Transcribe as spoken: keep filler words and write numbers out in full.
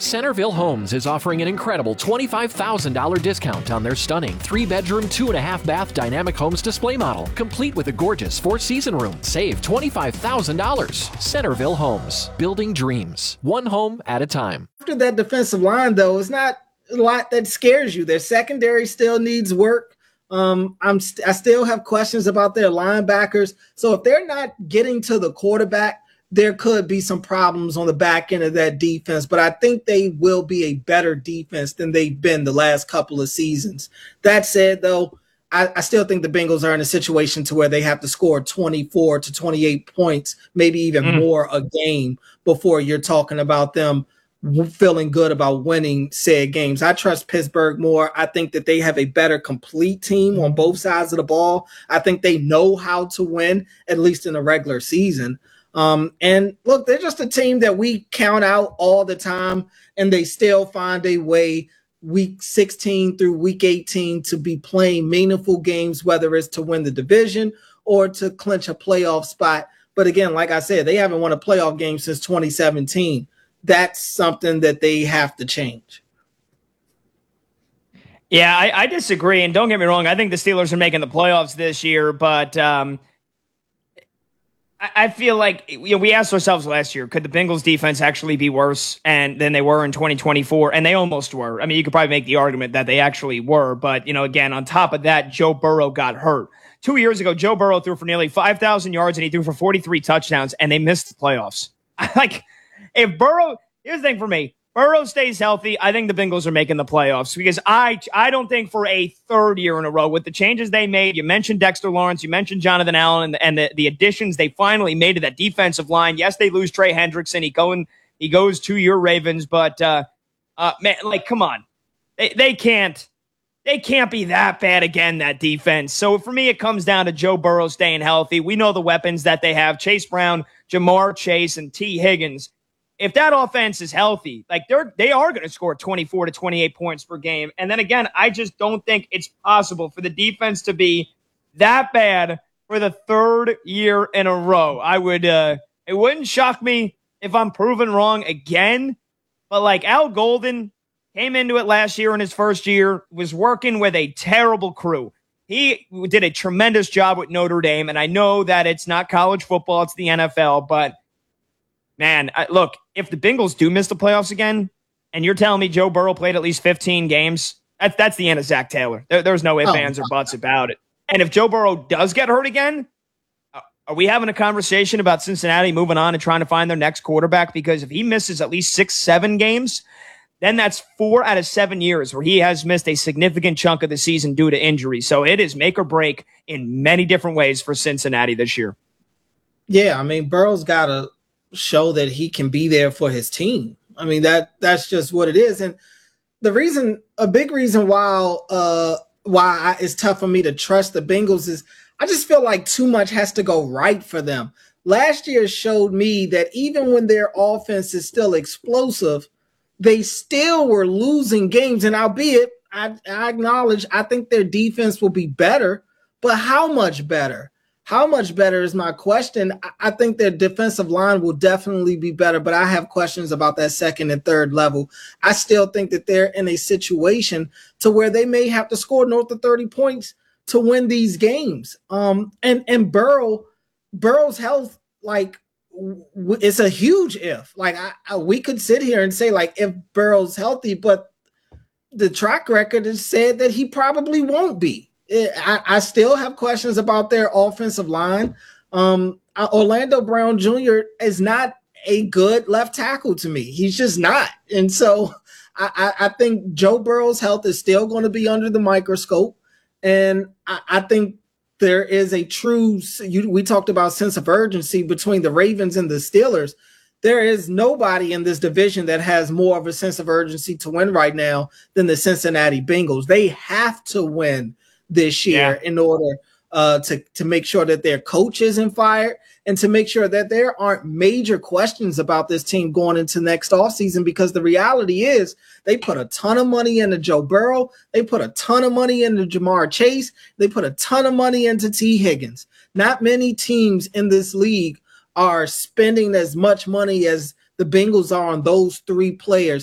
Centerville Homes is offering an incredible twenty-five thousand dollars discount on their stunning three-bedroom, two-and-a-half-bath dynamic homes display model, complete with a gorgeous four-season room. Save twenty-five thousand dollars. Centerville Homes, building dreams, one home at a time. After that defensive line, though, it's not a lot that scares you. Their secondary still needs work. Um, I'm st- I still have questions about their linebackers. So if they're not getting to the quarterback, there could be some problems on the back end of that defense, but I think they will be a better defense than they've been the last couple of seasons. That said, though, I, I still think the Bengals are in a situation to where they have to score twenty-four to twenty-eight points, maybe even mm. more a game before you're talking about them feeling good about winning said games. I trust Pittsburgh more. I think that they have a better complete team on both sides of the ball. I think they know how to win, at least in the regular season. Um, and look, they're just a team that we count out all the time, and they still find a way week sixteen through week eighteen to be playing meaningful games, whether it's to win the division or to clinch a playoff spot. But again, like I said, they haven't won a playoff game since twenty seventeen. That's something that they have to change. Yeah, I, I disagree. And don't get me wrong, I think the Steelers are making the playoffs this year, but um, I feel like, you know, we asked ourselves last year, could the Bengals defense actually be worse and than they were in twenty twenty-four? And they almost were. I mean, you could probably make the argument that they actually were. But, you know, again, on top of that, Joe Burrow got hurt. Two years ago, Joe Burrow threw for nearly five thousand yards and he threw for forty-three touchdowns, and they missed the playoffs. Like, if Burrow, here's the thing for me. Burrow stays healthy, I think the Bengals are making the playoffs, because I I don't think for a third year in a row with the changes they made, you mentioned Dexter Lawrence, you mentioned Jonathan Allen, and, and the, the additions they finally made to that defensive line. Yes, they lose Trey Hendrickson. He going he goes to your Ravens, but uh, uh, man, like, come on, they they can't they can't be that bad again, that defense. So for me, it comes down to Joe Burrow staying healthy. We know the weapons that they have: Chase Brown, Jamar Chase, and T. Higgins. If that offense is healthy, like they're they are going to score twenty-four to twenty-eight points per game. And then again, I just don't think it's possible for the defense to be that bad for the third year in a row. I would uh, it wouldn't shock me if I'm proven wrong again. But like, Al Golden came into it last year in his first year, was working with a terrible crew. He did a tremendous job with Notre Dame, and I know that it's not college football, it's the N F L, but man, I, look, if the Bengals do miss the playoffs again, and you're telling me Joe Burrow played at least fifteen games, that's, that's the end of Zach Taylor. There, there's no ifs, oh, ands, or buts about it. And if Joe Burrow does get hurt again, uh, are we having a conversation about Cincinnati moving on and trying to find their next quarterback? Because if he misses at least six, seven games, then that's four out of seven years where he has missed a significant chunk of the season due to injury. So it is make or break in many different ways for Cincinnati this year. Yeah, I mean, Burrow's got to show that he can be there for his team. I mean, that that's just what it is. And the reason, a big reason why uh why I, it's tough for me to trust the Bengals is I just feel like too much has to go right for them. Last year showed me that even when their offense is still explosive, they still were losing games. And albeit I, I acknowledge I think their defense will be better, but how much better? How much better is my question. I think their defensive line will definitely be better, but I have questions about that second and third level. I still think that they're in a situation to where they may have to score north of thirty points to win these games. Um, and, and Burrow, Burrow's health, like, w- it's a huge if. Like, I, I, we could sit here and say, like, if Burrow's healthy, but the track record has said that he probably won't be. I, I still have questions about their offensive line. Um, Orlando Brown Junior is not a good left tackle to me. He's just not. And so I, I think Joe Burrow's health is still going to be under the microscope. And I, I think there is a true, you, we talked about sense of urgency between the Ravens and the Steelers. There is nobody in this division that has more of a sense of urgency to win right now than the Cincinnati Bengals. They have to win this year yeah. in order uh, to, to make sure that their coach isn't fired and to make sure that there aren't major questions about this team going into next offseason, because the reality is they put a ton of money into Joe Burrow. They put a ton of money into Jamar Chase. They put a ton of money into T. Higgins. Not many teams in this league are spending as much money as the Bengals are on those three players.